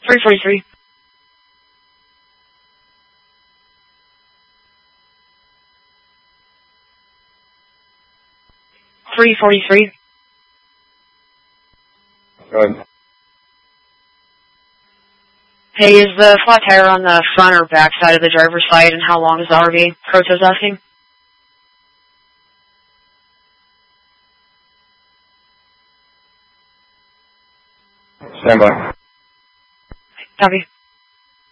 343. 343. Go ahead. Hey, is the flat tire on the front or back side of the driver's side, and how long is the RV? Proto's asking. Stand by. Copy.